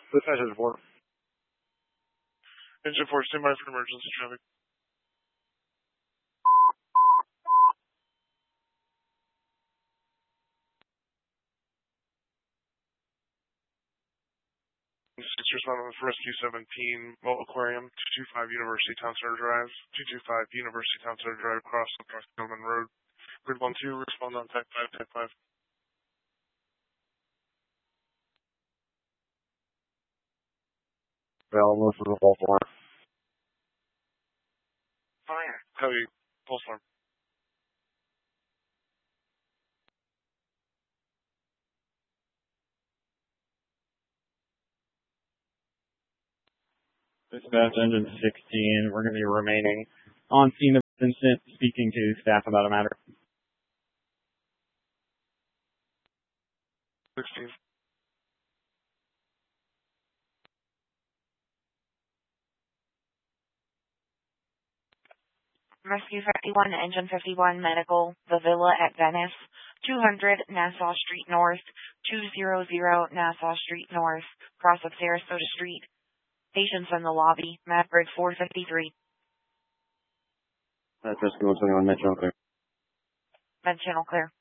Dispatch is 4. Engine 4, stand by for emergency traffic. Six responding with Rescue 17, Vault Aquarium, 225 University Town Center Drive, 225 University Town Center Drive, across North Gilman Road. Grid 1-2, respond on Tech 5, Tech 5. Alamo for the Vault Alarm. Fire. Heavy, pulse alarm. Dispatch Engine 16, we're going to be remaining on scene of incident, speaking to staff about a matter. 16. Rescue 51, Engine 51, Medical, The Villa at Venice, 200 Nassau Street North, 200 Nassau Street North, cross of Sarasota Street. Patients in the lobby, Maverick 453. That's Rescue 121, Med Channel clear. Med Channel clear.